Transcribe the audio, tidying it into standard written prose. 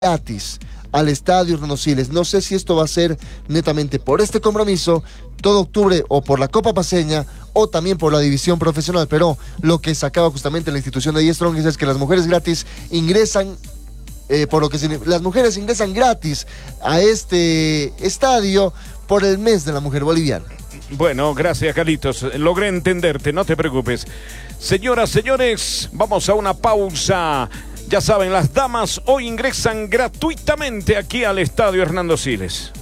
gratis al estadio Hernando Siles. No sé si esto va a ser netamente por este compromiso, todo octubre, o por la Copa Paceña, o también por la división profesional, pero lo que sacaba justamente la institución de Strong es que las mujeres gratis ingresan, las mujeres ingresan gratis a este estadio por el mes de la mujer boliviana. Bueno, gracias, Carlitos. Logré entenderte, no te preocupes. Señoras, señores, vamos a una pausa. Ya saben, las damas hoy ingresan gratuitamente aquí al estadio Hernando Siles.